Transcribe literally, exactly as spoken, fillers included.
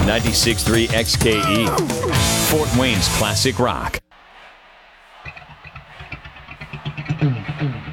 ninety-six point three X K E, Fort Wayne's classic rock. Mm, mm.